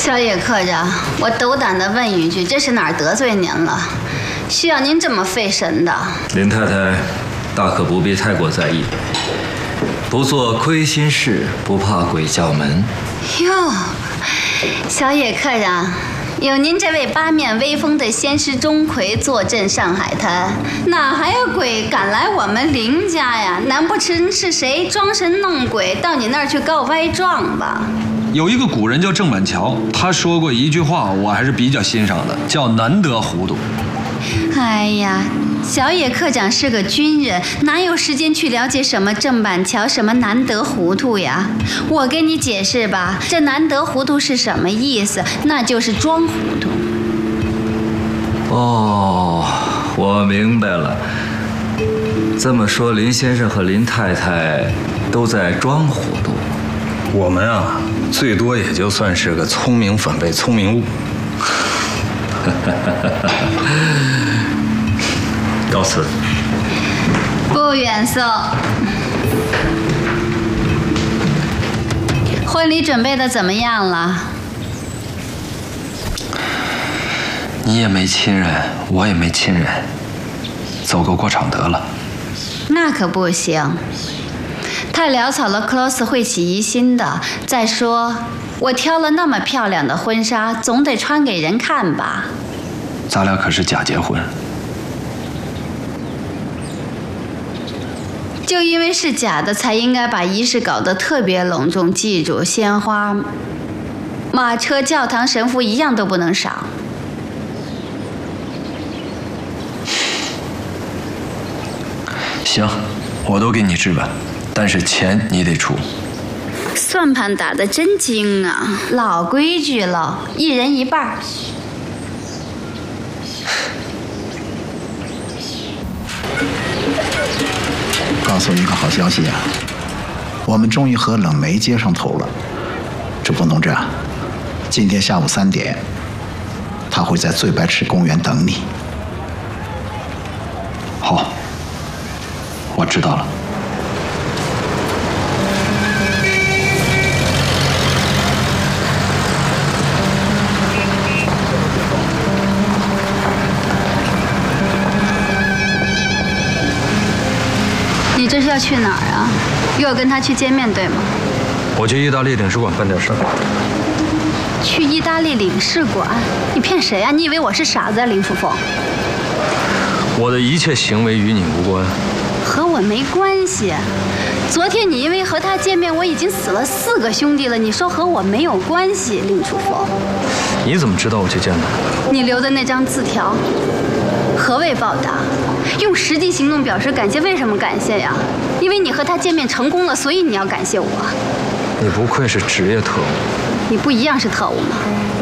小野科长，我斗胆地问一句，这是哪儿得罪您了？需要您这么费神的？ 林太太，大可不必太过在意。不做亏心事，不怕鬼叫门。 哟，小野科长，有您这位八面威风的仙师钟馗坐镇上海滩，哪还有鬼敢来我们林家呀？难不成是谁装神弄鬼到你那儿去告歪状吧？ 有一个古人叫郑板桥，他说过一句话，我还是比较欣赏的，叫难得糊涂。 哎呀，小野科长是个军人，哪有时间去了解什么郑板桥，什么难得糊涂呀？我给你解释吧，这难得糊涂是什么意思？那就是装糊涂。 哦，我明白了。这么说，林先生和林太太都在装糊涂。 我们啊，最多也就算是个聪明反被聪明误。 告辞。 不远送。婚礼准备的怎么样了？ 你也没亲人，我也没亲人，走个过场得了。 那可不行，太潦草了，Close 会起疑心的。再说，我挑了那么漂亮的婚纱，总得穿给人看吧。 咱俩可是假结婚。 就因为是假的，才应该把仪式搞得特别隆重。记住，鲜花、马车、教堂、神父一样都不能少。 行，我都给你置办，但是钱你得出。 算盘打得真精啊！老规矩了，一人一半。 告诉你一个好消息啊，我们终于和冷梅接上头了。这不能这样，今天下午3点，他会在醉白池公园等你。 好，我知道了。 你这是要去哪儿啊？又要跟他去见面，对吗？ 我去意大利领事馆办点事儿。 去意大利领事馆？你骗谁啊？你以为我是傻子啊，林楚风？ 我的一切行为与你无关， 和我没关系。昨天你因为和他见面，我已经死了4个兄弟了。你说和我没有关系，林楚风？ 你怎么知道我去见他？ 你留的那张字条。何谓报答？用实际行动表示感谢。为什么感谢呀？因为你和他见面成功了，所以你要感谢我。 你不愧是职业特务。 你不一样是特务吗？